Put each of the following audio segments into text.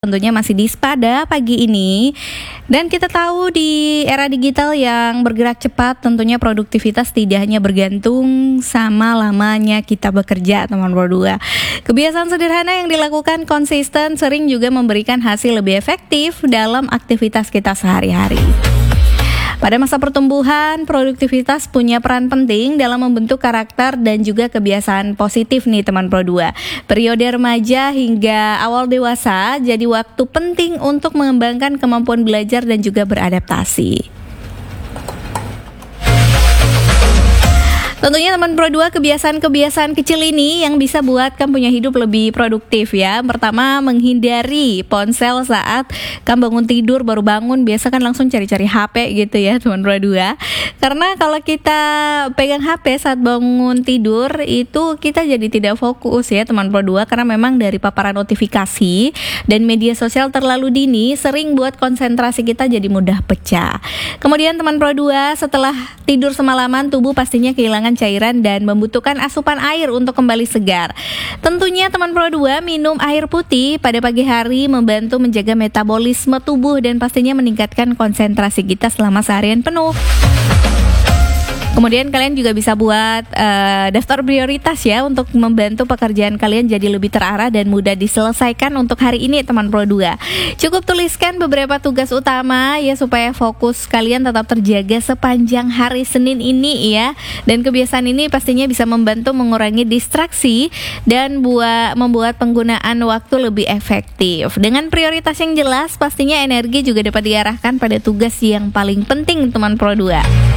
tentunya masih di Spada pagi ini. Dan kita tahu di era digital yang bergerak cepat, tentunya produktivitas tidak hanya bergantung sama lamanya kita bekerja, teman Pro 2. Kebiasaan sederhana yang dilakukan konsisten sering juga memberikan hasil lebih efektif dalam aktivitas kita sehari-hari. Pada masa pertumbuhan, produktivitas punya peran penting dalam membentuk karakter dan juga kebiasaan positif nih teman Pro 2. Periode remaja hingga awal dewasa jadi waktu penting untuk mengembangkan kemampuan belajar dan juga beradaptasi. Tentunya teman Pro 2, kebiasaan-kebiasaan kecil ini yang bisa buat kamu punya hidup lebih produktif ya. Pertama, menghindari ponsel saat kamu bangun tidur, baru bangun biasa kan langsung cari-cari HP gitu ya teman Pro 2. Karena kalau kita pegang HP saat bangun tidur itu kita jadi tidak fokus ya teman Pro 2, karena memang dari paparan notifikasi dan media sosial terlalu dini sering buat konsentrasi kita jadi mudah pecah. Kemudian teman Pro 2, setelah tidur semalaman tubuh pastinya kehilangan cairan dan membutuhkan asupan air untuk kembali segar. Tentunya teman Pro 2, minum air putih pada pagi hari membantu menjaga metabolisme tubuh dan pastinya meningkatkan konsentrasi kita selama seharian penuh. Kemudian kalian juga bisa buat daftar prioritas ya untuk membantu pekerjaan kalian jadi lebih terarah dan mudah diselesaikan untuk hari ini teman Pro 2. Cukup tuliskan beberapa tugas utama ya supaya fokus kalian tetap terjaga sepanjang hari Senin ini ya. Dan kebiasaan ini pastinya bisa membantu mengurangi distraksi dan membuat penggunaan waktu lebih efektif. Dengan prioritas yang jelas pastinya energi juga dapat diarahkan pada tugas yang paling penting teman Pro 2.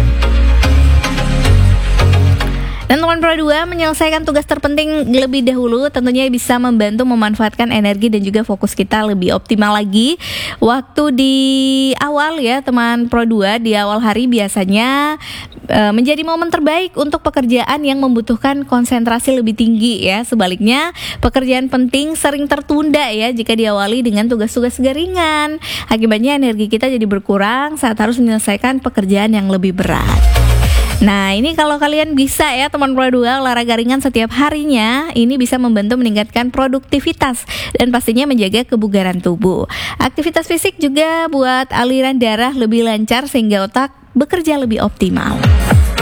Dan teman Pro 2, menyelesaikan tugas terpenting lebih dahulu tentunya bisa membantu memanfaatkan energi dan juga fokus kita lebih optimal lagi. Waktu di awal ya teman Pro 2, di awal hari biasanya menjadi momen terbaik untuk pekerjaan yang membutuhkan konsentrasi lebih tinggi ya. Sebaliknya, pekerjaan penting sering tertunda ya jika diawali dengan tugas-tugas ringan. Akibatnya energi kita jadi berkurang saat harus menyelesaikan pekerjaan yang lebih berat. Nah, ini kalau kalian bisa ya teman Pro 2, olahraga ringan setiap harinya, ini bisa membantu meningkatkan produktivitas dan pastinya menjaga kebugaran tubuh. Aktivitas fisik juga buat aliran darah lebih lancar sehingga otak bekerja lebih optimal.